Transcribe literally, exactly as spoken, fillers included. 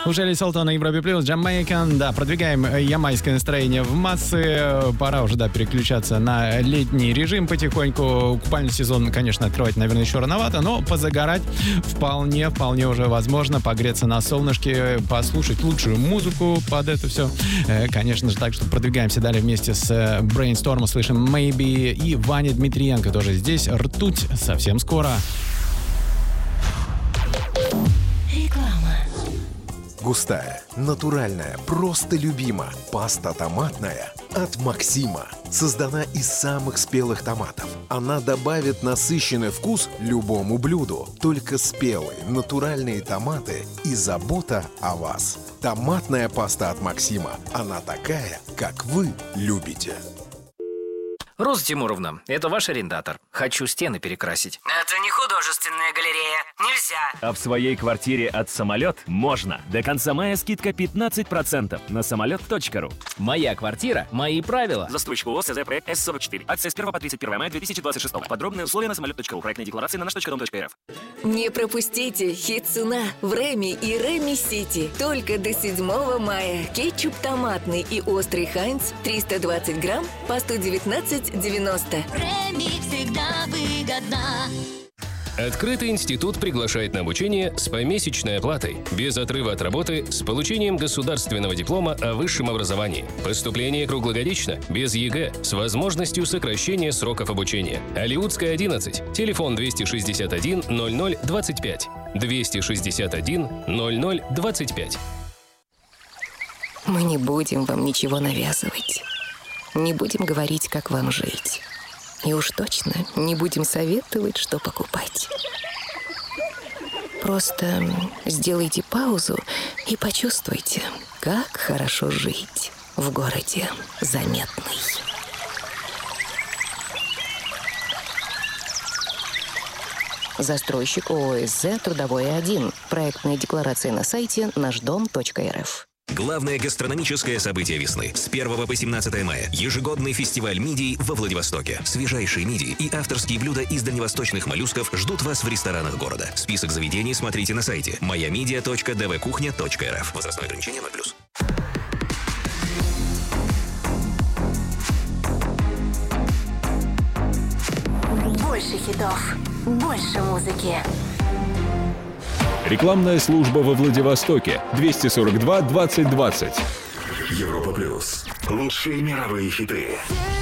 Ужели Салтана, Европе Плюс, Jamaican. Да, продвигаем ямайское настроение в массы. Пора уже, да, переключаться на летний режим потихоньку. Купальный сезон, конечно, открывать, наверное, еще рановато, но позагорать вполне, вполне уже возможно. Погреться на солнышке, послушать лучшую музыку под это все. Конечно же, так что продвигаемся далее вместе с Brainstorm. Слышим Maybe и Ваня Дмитриенко тоже здесь. Ртуть совсем скоро. Густая, натуральная, просто любима. Паста томатная от Максима. Создана из самых спелых томатов. Она добавит насыщенный вкус любому блюду. Только спелые, натуральные томаты и забота о вас. Томатная паста от Максима. Она такая, как вы любите. Роза Тимуровна, это ваш арендатор. Хочу стены перекрасить. Это не художественная галерея. Нельзя. А в своей квартире от «Самолет» можно. До конца мая скидка пятнадцать процентов на самолет точка ру. Моя квартира, мои правила. Застройщик ООО СЗП С сорок четыре. Акция с первого по тридцать первое мая две тысячи двадцать шестого. Подробные условия на самолет точка ру. Проектная декларация на наш точка дом точка эр эф. Не пропустите хит-цена в Реми и Реми Сити. Только до седьмого мая. Кетчуп томатный и острый Хайнц триста двадцать грамм по сто девятнадцать девяносто. Реми всегда выгодна. Открытый институт приглашает на обучение с помесячной оплатой, без отрыва от работы, с получением государственного диплома о высшем образовании. Поступление круглогодично, без ЕГЭ, с возможностью сокращения сроков обучения. Алиутская, одиннадцать. Телефон двести шестьдесят один ноль ноль двадцать пять. двести шестьдесят один ноль ноль двадцать пять. Мы не будем вам ничего навязывать. Не будем говорить, как вам жить. И уж точно не будем советовать, что покупать. Просто сделайте паузу и почувствуйте, как хорошо жить в городе Заметный. Застройщик ООО СЗ «Трудовое один». Проектная декларация на сайте наш дом точка эр эф. Главное гастрономическое событие весны. С первого по семнадцатое мая. Ежегодный фестиваль мидий во Владивостоке. Свежайшие мидии и авторские блюда из дальневосточных моллюсков ждут вас в ресторанах города. Список заведений смотрите на сайте моя мидия точка дэ вэ кухня точка эр эф. Возрастное ограничение ноль плюс. Больше хитов, больше музыки. Рекламная служба во Владивостоке. двести сорок два двадцать двадцать. Европа Плюс. Лучшие мировые хиты.